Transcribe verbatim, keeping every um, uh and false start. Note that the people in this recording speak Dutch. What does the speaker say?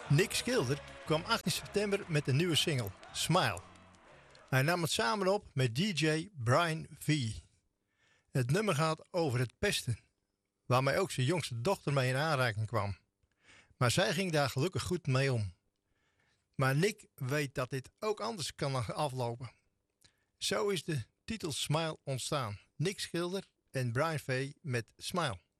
Nick Schilder kwam achttien september met een nieuwe single, Smile. Hij nam het samen op met D J Brian V. Het nummer gaat over het pesten, waarmee ook zijn jongste dochter mee in aanraking kwam. Maar zij ging daar gelukkig goed mee om. Maar Nick weet dat dit ook anders kan aflopen. Zo is de titel Smile ontstaan. Nick Schilder en Brian V met Smile.